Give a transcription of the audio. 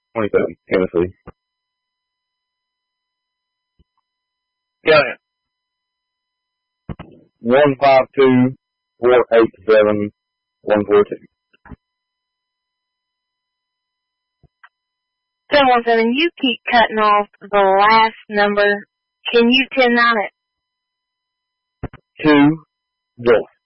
27, Tennessee. Got it. 152-487-142. 717, you keep cutting off the last number. Can you 10-9 it? 2 Gillis.